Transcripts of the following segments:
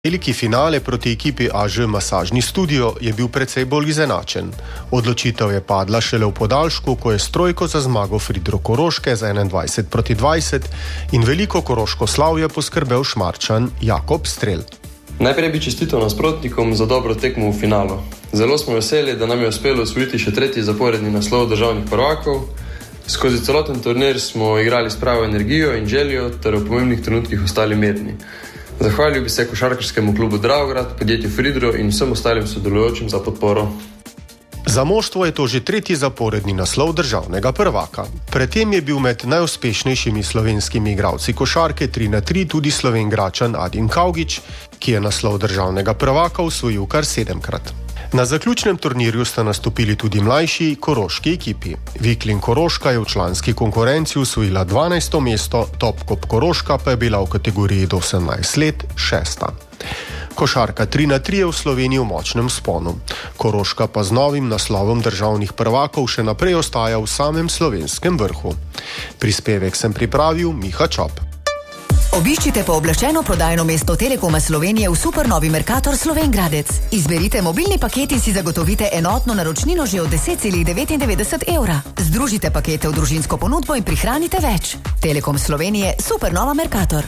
Veliki finale proti ekipi AŽ Masažni studio je bil precej bolj izenačen. Odločitev je padla šele v podaljšku, ko je s trojko za zmago Fridro Koroške za 21-20 in veliko koroško slavje poskrbel Šmarčan Jakob Strel. Najprej bi čestital nasprotnikom za dobro tekmo v finalu. Zelo smo veseli, da nam je uspelo osvojiti še tretji zaporedni naslov državnih prvakov. Skozi celoten turnir smo igrali s pravo energijo in željo ter v pomembnih trenutkih ostali mirni. Zahvalil bi se košarkarskemu klubu Dravograd, podjetju Fridro in vsem ostalim sodelujočim za podporo. Za moštvo je to že tretji zaporedni naslov državnega prvaka. Predtem je bil med najuspešnejšimi slovenskimi igralci košarke 3-3 tudi Slovenjgračan Adin Kavgič, ki je naslov državnega prvaka osvojil kar 7-krat. Na zaključnem turnirju sta nastopili tudi mlajši koroški ekipi. Viklin Koroška je v članski konkurenci osvojila 12. mesto, Topkop Koroška pa je bila v kategoriji do 18 let 6. Košarka 3-3 je v Sloveniji v močnem sponu. Koroška pa z novim naslovom državnih prvakov še naprej ostaja v samem slovenskem vrhu. Prispevek sem pripravil Miha Čop. Obiščite pooblaščeno prodajno mesto Telekoma Slovenije v supernovi Mercator Slovenjgradec. Izberite mobilni paket in si zagotovite enotno naročnino že od 10,99 evra. Združite pakete v družinsko ponudbo in prihranite več. Telekom Slovenije, supernova Mercator.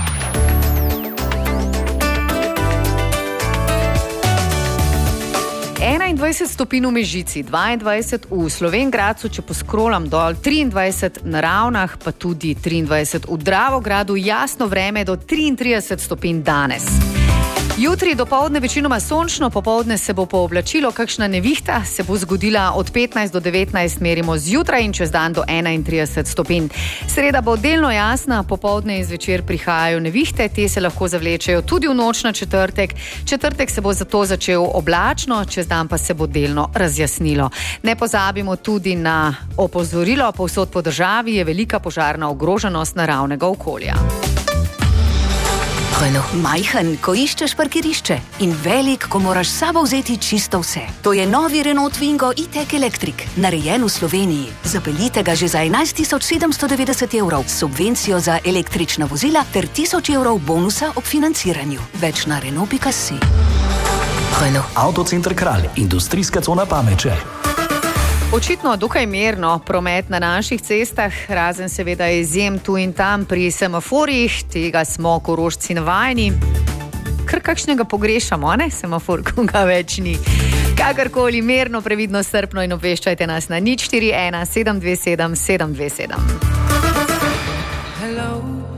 21 stopinj v Mežici, 22 v Slovenjgradcu, če poskrolam dol, 23 na Ravnah, pa tudi 23 v Dravogradu, jasno vreme do 33 stopinj danes. Jutri dopoldne večinoma sončno, popoldne se bo pooblačilo, kakšna nevihta se bo zgodila od 15 do 19, merimo zjutraj in čez dan do 31 stopinj. Sreda bo delno jasna, popoldne in zvečer prihajajo nevihte, te se lahko zavlečejo tudi v noč na četrtek. Četrtek se bo zato začel oblačno, čez dan pa se bo delno razjasnilo. Ne pozabimo tudi na opozorilo, povsod po državi je velika požarna ogroženost naravnega okolja. Majhen, ko iščeš parkirišče in velik, ko moraš s sabo vzeti čisto vse. To je novi Renault Twingo E-Tech Electric, narejen v Sloveniji. Zapeljite ga že za 11.790 evrov s subvencijo za električna vozila ter 1000 evrov bonusa ob financiranju. Več na Renault.si. Avtocenter Kralj, industrijska cona Pameče. Očitno dokaj mirno promet na naših cestah, razen seveda izjem tu in tam pri semaforjih, tega smo Korošci navajeni. Kar kakšnega pogrešamo, ne? Semafor, ko ga več ni. Kakorkoli, mirno, previdno, strpno in obveščajte nas na 041 727 727. Hello.